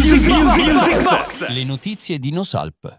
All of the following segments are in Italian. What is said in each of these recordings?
Box. Le notizie di Nosalp.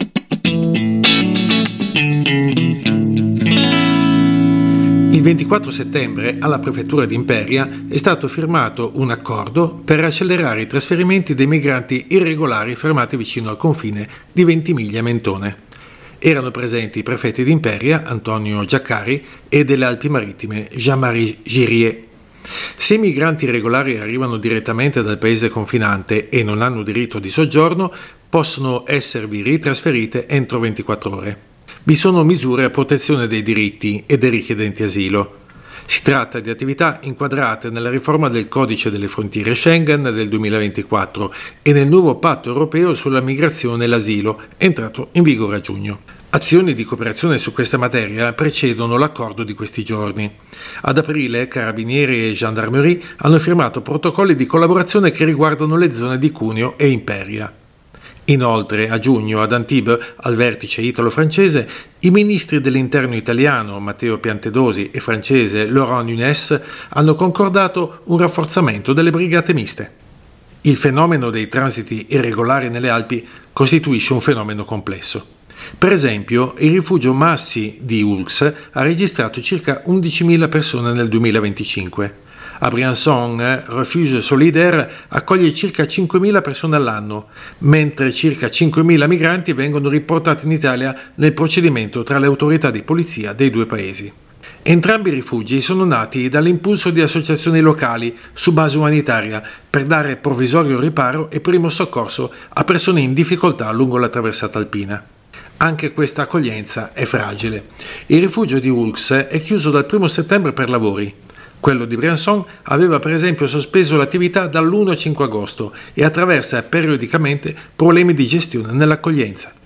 Il 24 settembre alla prefettura di Imperia è stato firmato un accordo per accelerare i trasferimenti dei migranti irregolari fermati vicino al confine di Ventimiglia Mentone. Erano presenti i prefetti di Imperia, Antonio Giaccari, e delle Alpi Marittime, Jean-Marie Girier. Se i migranti irregolari arrivano direttamente dal paese confinante e non hanno diritto di soggiorno, possono esservi ritrasferite entro 24 ore. Vi sono misure a protezione dei diritti e dei richiedenti asilo. Si tratta di attività inquadrate nella riforma del Codice delle Frontiere Schengen del 2024 e nel nuovo patto europeo sulla migrazione e l'asilo, entrato in vigore a giugno. Azioni di cooperazione su questa materia precedono l'accordo di questi giorni. Ad aprile Carabinieri e Gendarmerie hanno firmato protocolli di collaborazione che riguardano le zone di Cuneo e Imperia. Inoltre, a giugno ad Antibes, al vertice italo-francese, i ministri dell'interno italiano Matteo Piantedosi e francese Laurent Nunez hanno concordato un rafforzamento delle brigate miste. Il fenomeno dei transiti irregolari nelle Alpi costituisce un fenomeno complesso. Per esempio, il rifugio Massi di Oulx ha registrato circa 11.000 persone nel 2025. A Briançon, Refuge Solidaire accoglie circa 5.000 persone all'anno, mentre circa 5.000 migranti vengono riportati in Italia nel procedimento tra le autorità di polizia dei due paesi. Entrambi i rifugi sono nati dall'impulso di associazioni locali su base umanitaria per dare provvisorio riparo e primo soccorso a persone in difficoltà lungo la traversata alpina. Anche questa accoglienza è fragile. Il rifugio di Oulx è chiuso dal 1 settembre per lavori. Quello di Briançon aveva per esempio sospeso l'attività dall'1 al 5 agosto e attraversa periodicamente problemi di gestione nell'accoglienza.